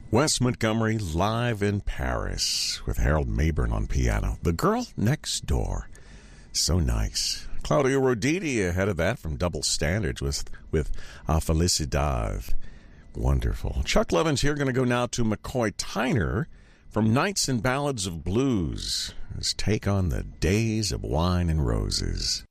Wes Montgomery live in Paris with Harold Mabern on piano. The Girl Next Door. So nice. Claudio Roditi ahead of that from Double Standards with Felicidad. Wonderful. Chuck Levin's here. Going to go now to McCoy Tyner from Nights and Ballads of Blues. His take on the days of wine and roses.